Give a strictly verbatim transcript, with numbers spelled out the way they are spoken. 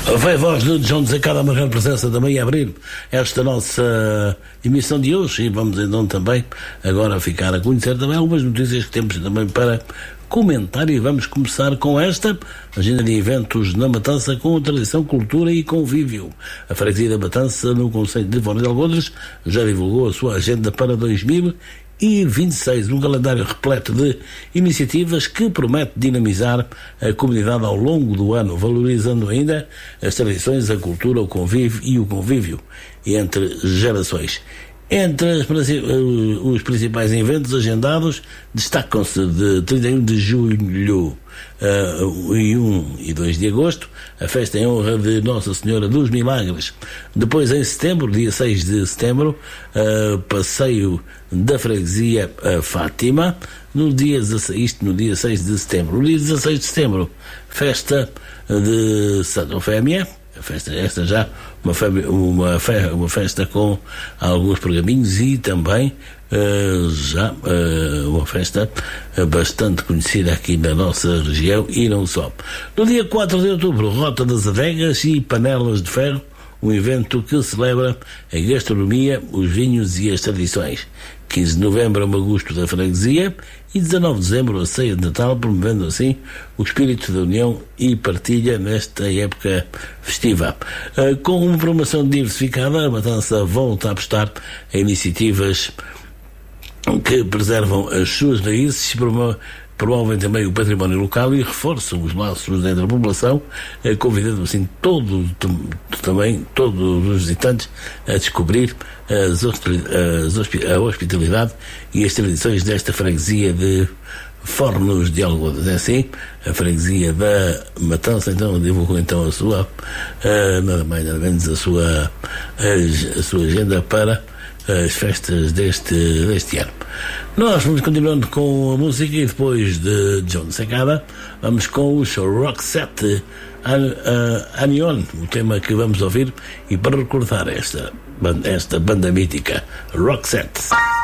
Vai a voz de João Zacada a marcar presença também a abrir esta nossa emissão de hoje, e vamos então também agora ficar a conhecer também algumas notícias que temos também para comentar, e vamos começar com esta agenda de eventos na Matança com tradição, cultura e convívio. A freguesia da Matança, no concelho de Fora de Algodres, já divulgou a sua agenda para dois mil e vinte e seis, um calendário repleto de iniciativas que promete dinamizar a comunidade ao longo do ano, valorizando ainda as tradições, a cultura, o convívio e o convívio entre gerações. Entre as, os principais eventos agendados, destacam-se de trinta e um de julho uh, e um e dois de agosto, a festa em honra de Nossa Senhora dos Milagres. Depois, em setembro, dia seis de setembro, uh, passeio da freguesia uh, Fátima. No dia dezasseis, isto no dia seis de setembro. No dia dezasseis de setembro, festa de Santa Eufémia. A festa, esta já uma, uma, uma festa com alguns pergaminhos e também uh, já uh, uma festa uh, bastante conhecida aqui na nossa região e não só. No dia quatro de outubro, Rota das Adegas e Panelas de Ferro, um evento que celebra a gastronomia, os vinhos e as tradições. quinze de novembro, o Augusto da Freguesia, e dezanove de dezembro, a ceia de Natal, promovendo assim o espírito da união e partilha nesta época festiva. Uh, com uma programação diversificada, a Matança volta a apostar em iniciativas que preservam as suas raízes, promovem também o património local e reforçam os laços entre a população, convidando assim todo, também todos os visitantes a descobrir as, as, a hospitalidade e as tradições desta freguesia de Fornos de Algodres. É assim, a freguesia da Matança então divulgou então a sua, uh, nada mais nada menos a sua, a, a sua agenda para as festas deste, deste ano. Nós vamos continuando com a música, e depois de João Zacada vamos com os Roxette Anion, o tema que vamos ouvir, e para recordar esta, esta banda mítica, Roxette.